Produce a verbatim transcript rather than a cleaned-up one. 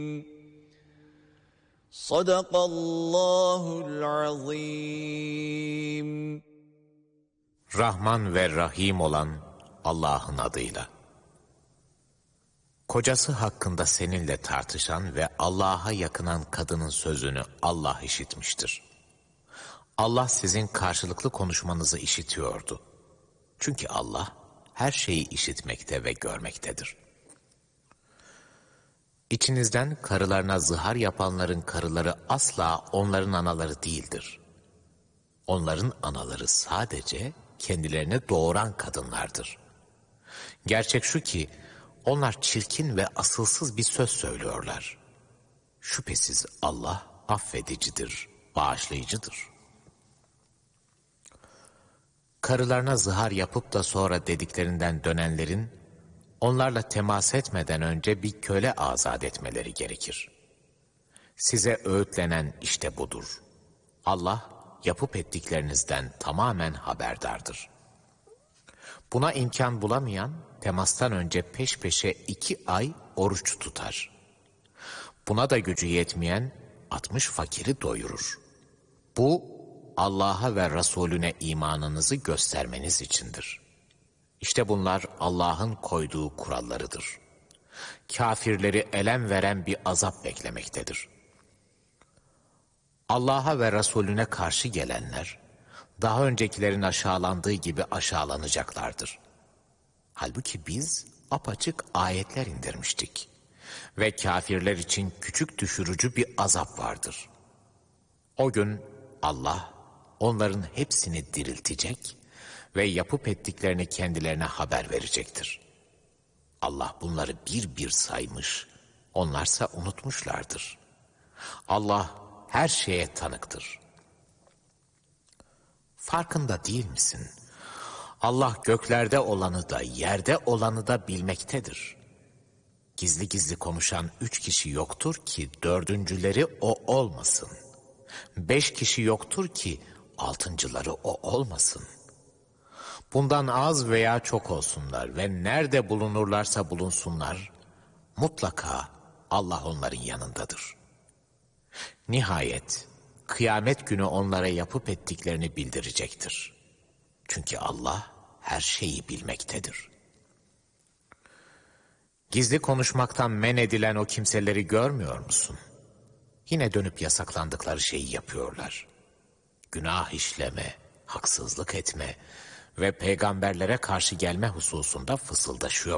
Sadakallahul azim. Rahman ve Rahim olan Allah'ın adıyla. Kocası hakkında seninle tartışan ve Allah'a yakınan kadının sözünü Allah işitmiştir. Allah sizin karşılıklı konuşmanızı işitiyordu. Çünkü Allah her şeyi işitmekte ve görmektedir. İçinizden karılarına zihar yapanların karıları asla onların anaları değildir. Onların anaları sadece kendilerini doğuran kadınlardır. Gerçek şu ki onlar çirkin ve asılsız bir söz söylüyorlar. Şüphesiz Allah affedicidir, bağışlayıcıdır. Karılarına zihar yapıp da sonra dediklerinden dönenlerin, onlarla temas etmeden önce bir köle azat etmeleri gerekir. Size öğütlenen işte budur. Allah yapıp ettiklerinizden tamamen haberdardır. Buna imkan bulamayan, temastan önce peş peşe iki ay oruç tutar. Buna da gücü yetmeyen, altmış fakiri doyurur. Bu, Allah'a ve Resulüne imanınızı göstermeniz içindir. İşte bunlar Allah'ın koyduğu kurallarıdır. Kafirleri elem veren bir azap beklemektedir. Allah'a ve Resulüne karşı gelenler, daha öncekilerin aşağılandığı gibi aşağılanacaklardır. Halbuki biz apaçık ayetler indirmiştik. Ve kafirler için küçük düşürücü bir azap vardır. O gün Allah onların hepsini diriltecek ve yapıp ettiklerini kendilerine haber verecektir. Allah bunları bir bir saymış, onlarsa unutmuşlardır. Allah her şeye tanıktır. Farkında değil misin? Allah göklerde olanı da yerde olanı da bilmektedir. Gizli gizli konuşan üç kişi yoktur ki dördüncüleri o olmasın. Beş kişi yoktur ki altıncıları o olmasın. Bundan az veya çok olsunlar ve nerede bulunurlarsa bulunsunlar, mutlaka Allah onların yanındadır. Nihayet kıyamet günü onlara yapıp ettiklerini bildirecektir. Çünkü Allah her şeyi bilmektedir. Gizli konuşmaktan men edilen o kimseleri görmüyor musun? Yine dönüp yasaklandıkları şeyi yapıyorlar. Günah işleme, haksızlık etme ve peygamberlere karşı gelme hususunda fısıldaşıyor.